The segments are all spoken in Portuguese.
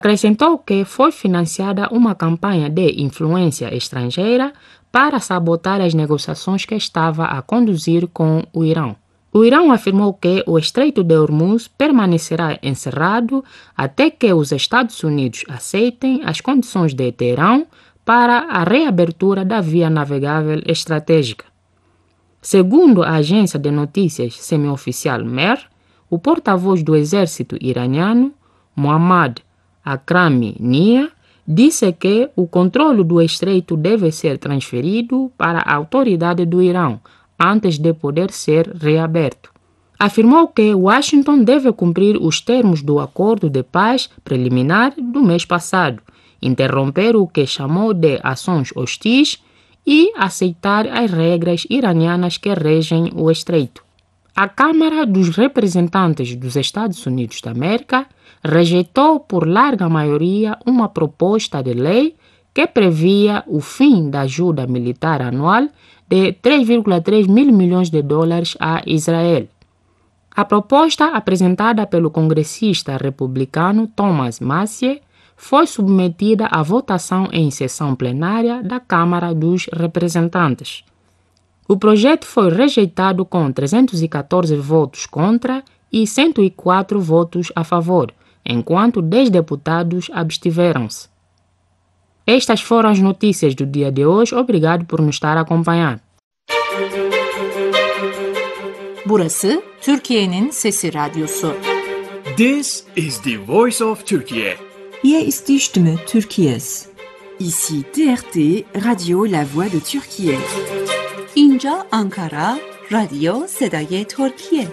Acrescentou que foi financiada uma campanha de influência estrangeira para sabotar as negociações que estava a conduzir com o Irão. O Irão afirmou que o Estreito de Hormuz permanecerá encerrado até que os Estados Unidos aceitem as condições de Teherão para a reabertura da via navegável estratégica. Segundo a agência de notícias semioficial MER, o porta-voz do exército iraniano, Mohammad Akrami Nia, disse que o controle do estreito deve ser transferido para a autoridade do Irão antes de poder ser reaberto. Afirmou que Washington deve cumprir os termos do acordo de paz preliminar do mês passado, interromper o que chamou de ações hostis e aceitar as regras iranianas que regem o estreito. A Câmara dos Representantes dos Estados Unidos da América rejeitou por larga maioria uma proposta de lei que previa o fim da ajuda militar anual de 3,3 mil milhões de dólares a Israel. A proposta, apresentada pelo congressista republicano Thomas Massie, foi submetida à votação em sessão plenária da Câmara dos Representantes. O projeto foi rejeitado com 314 votos contra e 104 votos a favor, enquanto 10 deputados abstiveram-se. Estas foram as notícias do dia de hoje. Obrigado por nos estar a acompanhar. Burası Türkiye'nin Sesi Radyosu. This is the voice of Turkey. Hier ist die Stimme Türkiye's. Ici TRT, Radio La Voix de Türkiye. اینجا آنکارا، رادیو صدای ترکیه.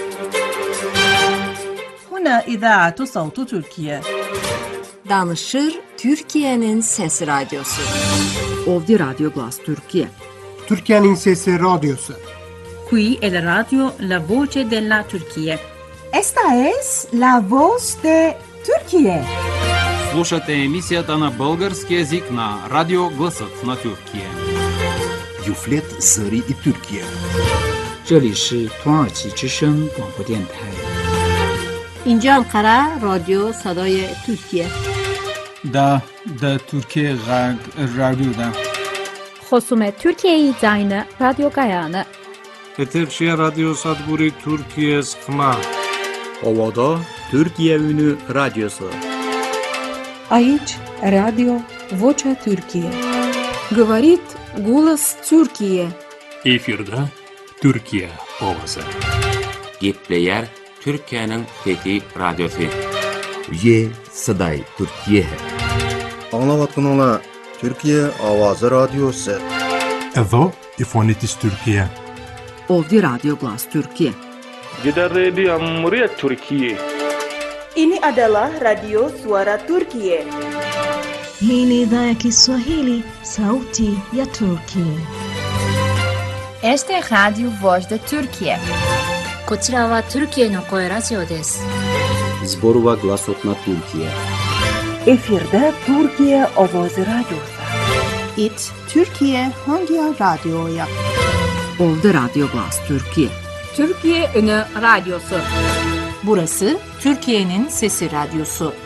هنا إذاعة صوت تركيا. Danışır Türkiye'nin Sesi Radyosu. Ovdi Radio Glas Türkiye. Türkiye'nin Sesi Radyosu. Qui è la radio La Voce della Turchia. Esta es la voz de Türkiye. Слушате емисията на български език на Радио Гласът на Тюркия. Юфлет Зари и Türkiye. 这里是土耳其之声广播电台。 اینجا انقره رادیو صدای ترکیه. دا ترکیه غرب رادیو دا. خصوم ترکیه زاین رادیو گایانه. Eterşehir Radyo Sadburi Türkiye Sıkma. Ovada Türkiye Ünü Radyosu. Aici Radio Vocea Türkiye. Говорит голос Türkiye. Efirde Türkiye Ovası. Gepleyer Türkiye'nin Fethi Radyosu. Ye Saday Türkiye. Anlavatkanlar Türkiye Avazı Radyosu. Evo İfonitis Türkiye. Ovdi Radio Glas Türkiye. Gidan Radio Muryat Türkiye. Ini adalah Radio Suara Turkiye. Hii ni idhaa ya Kiswahili, Sauti ya Turkiye. Esta é Rádio Voz da Turquia. こちらはトルキエの声ラジオです。 Zborova Glasot na Türkiye. Efirde Türkiye Ovoz Radyosu. It Türkiye Hangi Radyo'ya? Ovdi Radio Glas Türkiye. Türkiye Ünü Radyosu. Burası Türkiye'nin Sesi Radyosu.